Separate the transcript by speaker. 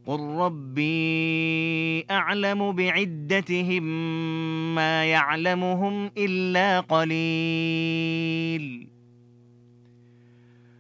Speaker 1: قل ربي أعلم بعدتهم ما يعلمهم إلا قليل